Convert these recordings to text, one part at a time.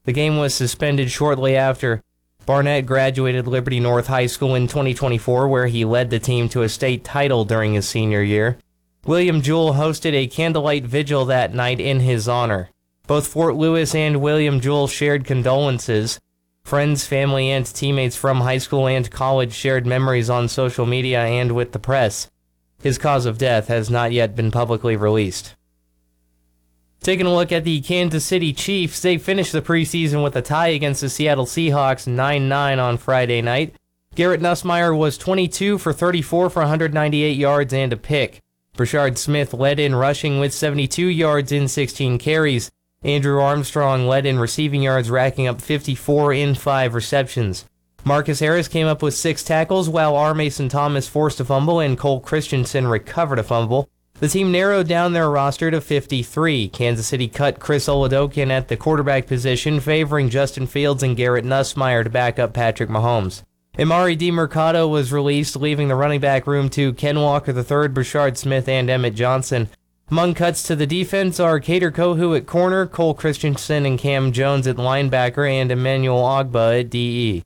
The game was suspended shortly after. Barnett graduated Liberty North High School in 2024, where he led the team to a state title during his senior year. William Jewell hosted a candlelight vigil that night in his honor. Both Fort Lewis and William Jewell shared condolences. Friends, family, and teammates from high school and college shared memories on social media and with the press. His cause of death has not yet been publicly released. Taking a look at the Kansas City Chiefs, they finished the preseason with a tie against the Seattle Seahawks 9-9 on Friday night. Garrett Nussmeier was 22 for 34 for 198 yards and a pick. Brashard Smith led in rushing with 72 yards in 16 carries. Andrew Armstrong led in receiving yards, racking up 54 in 5 receptions. Marcus Harris came up with 6 tackles, while R. Mason Thomas forced a fumble and Cole Christensen recovered a fumble. The team narrowed down their roster to 53. Kansas City cut Chris Oladokun at the quarterback position, favoring Justin Fields and Garrett Nussmeier to back up Patrick Mahomes. Emari DeMercado was released, leaving the running back room to Ken Walker III, Brashard Smith, and Emmett Johnson. Among cuts to the defense are Kader Kohu at corner, Cole Christensen and Cam Jones at linebacker, and Emmanuel Ogba at DE.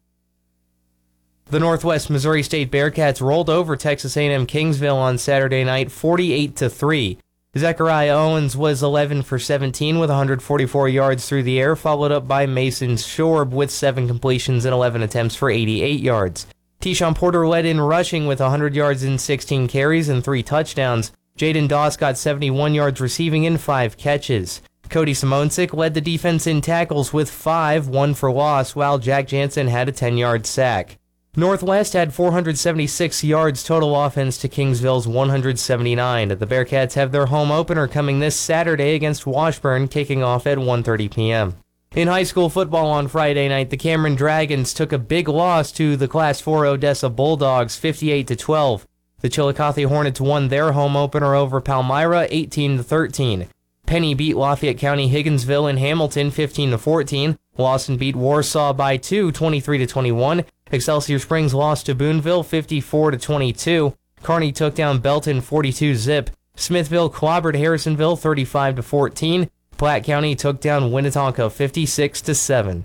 The Northwest Missouri State Bearcats rolled over Texas A&M Kingsville on Saturday night 48-3. Zechariah Owens was 11 for 17 with 144 yards through the air, followed up by Mason Shorb with 7 completions and 11 attempts for 88 yards. Teyshawn Porter led in rushing with 100 yards in 16 carries and 3 touchdowns. Jaden Doss got 71 yards receiving in 5 catches. Cody Simonsik led the defense in tackles with 5, 1 for loss, while Jack Jansen had a 10-yard sack. Northwest had 476 yards total offense to Kingsville's 179. The Bearcats have their home opener coming this Saturday against Washburn, kicking off at 1:30 p.m. In high school football on Friday night, the Cameron Dragons took a big loss to the Class 4 Odessa Bulldogs 58-12. The Chillicothe Hornets won their home opener over Palmyra 18-13. Penny beat Lafayette County Higginsville and Hamilton 15-14. Lawson beat Warsaw by 2, 23-21. Excelsior Springs lost to Boonville 54-22. Kearney took down Belton 42-zip. Smithville clobbered Harrisonville 35-14. Platte County took down Winnetonka 56-7.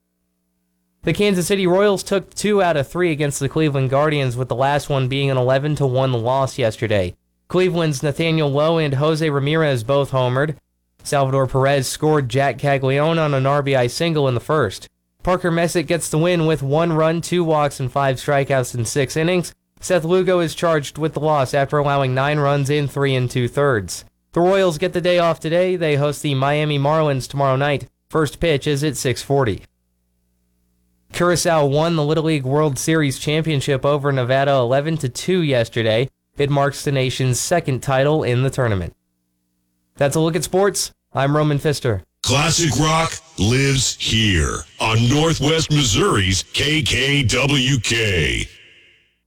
The Kansas City Royals took 2 out of 3 against the Cleveland Guardians, with the last one being an 11-1 loss yesterday. Cleveland's Nathaniel Lowe and Jose Ramirez both homered. Salvador Perez scored Jack Caglione on an RBI single in the first. Parker Messick gets the win with 1 run, 2 walks, and 5 strikeouts in 6 innings. Seth Lugo is charged with the loss after allowing 9 runs in 3 2/3. The Royals get the day off today. They host the Miami Marlins tomorrow night. First pitch is at 6:40. Curacao won the Little League World Series championship over Nevada 11-2 yesterday. It marks the nation's 2nd title in the tournament. That's a look at sports. I'm Roman Pfister. Classic rock lives here on Northwest Missouri's KKWK.